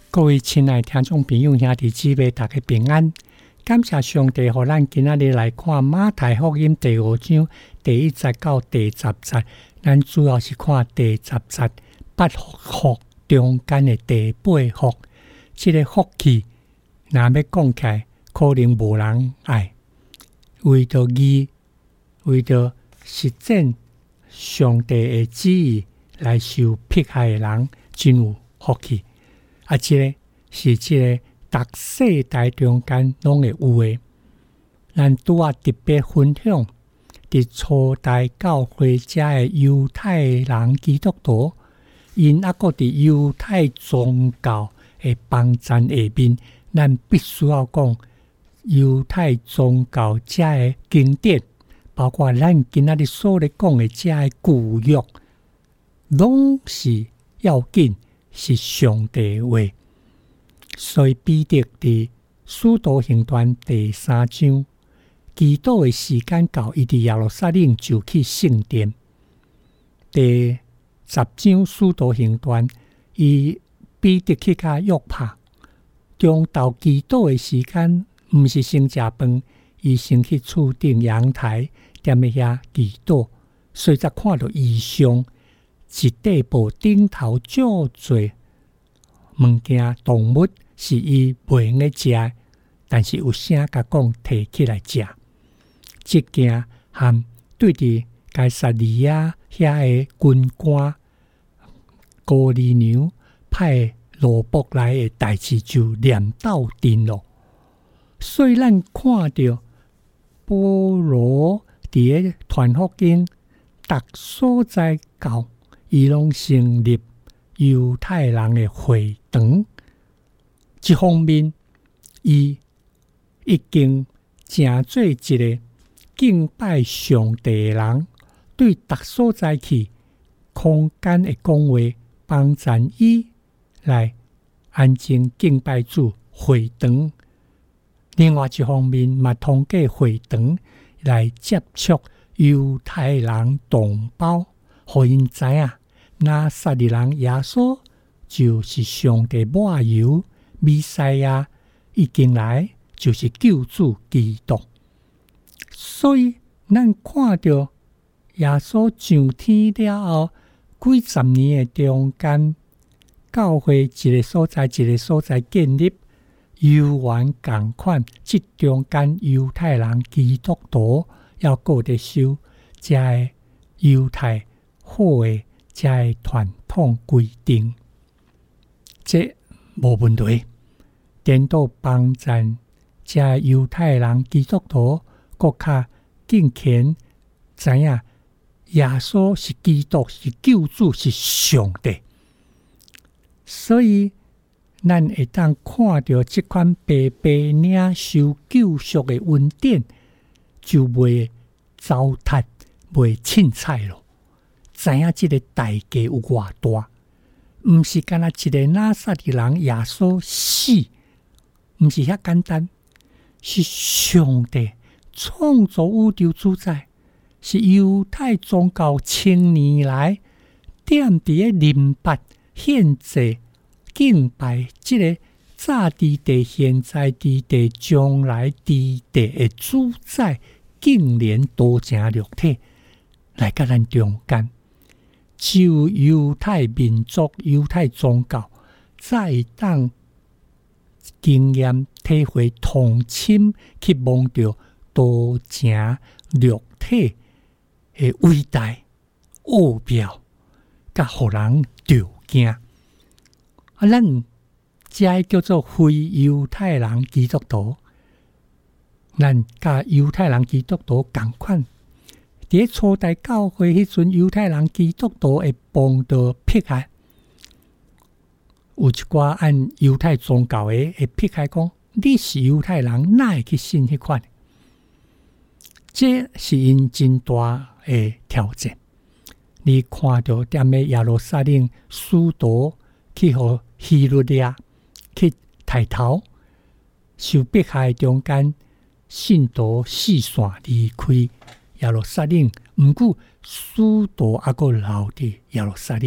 各位亲爱的听众朋友兄弟姊妹，大家平安。感谢上帝，让咱今仔日来看马太福音第5章第1节到第10节。咱主要是看第10节8福中间的第8福。这个福气，若要讲起来，可能无人爱。为着义，为着实践上帝的旨意来受迫害的人，真有福气。这个是这个逐世代中间拢会有的。咱拄啊特别分享，伫初代教会遮的犹太人基督徒，因还佫伫犹太宗教的帮衬下面，咱必须要讲犹太宗教遮的经典，包括咱今仔日所咧讲的遮的旧约，拢是要紧。是上帝话，所以彼得伫使徒行传第3章，祈禱的時間到，伊伫耶路撒冷就去聖殿。第10章使徒行傳，伊彼得去甲約帕，中晝祈禱的時間，毋是先食飯，伊先去厝頂陽台，踮咧遐祈禱，所以才看到異象。一塊布頂頭足濟物件動物是伊袂用咧食，但是有聲甲講摕起來食。即件和對佇該撒利亞遐嘅軍官哥尼流派羅卜來嘅代志就連鬥陣咯。所以咱看到保羅佇咧傳福音，逐所在教。伊拢成立猶太人的會堂，一方面，伊已經成做一個敬拜上帝的人，對逐所在去空間的講話，幫助伊來安靜敬拜主會堂。另外一方面，嘛通過會堂來接觸猶太人同胞，互因知影。拿撒勒人耶穌就是上帝抹油彌賽亞已經來，就是救主基督。所以咱看到耶穌上天了後，幾十年的中間，教會一個所在一個所在建立，猶原同款。即中間猶太人基督徒要過得受這猶太好的遮嘅傳統規定，這無問題。顛倒幫襯遮猶太人基督徒，更較敬虔，知影耶穌是基督，是救主，是上帝。所以，咱會當看到這款白白領受救贖嘅恩典，就袂糟蹋，袂凊彩咯。知影即個代價有偌大，毋是干那一個拿撒勒人耶穌死，毋是遐簡單，是上帝創造宇宙主宰，是猶太宗教千年來點佇個靈拔獻祭敬拜即個早佇地現在佇地將來佇地的主宰，竟然多成肉體來甲咱中間。只有猶太民族、猶太宗教，才會當經驗體會同親，去望到多成肉體的偉大奧妙，甲互人着驚。咱這叫做非猶太人基督徒，咱甲猶太人基督徒同款。在初代教會迄陣，猶太人基督徒會碰到迫害，有一寡按猶太宗教的會迫害講，你是猶太人，哪會去信迄款？這是因真大的挑戰。你看到踮咧耶路撒冷使徒去互希律亞去抬頭，受迫害中間，信徒四散離開耶路撒冷，毋過使徒還閣留佇耶路撒冷。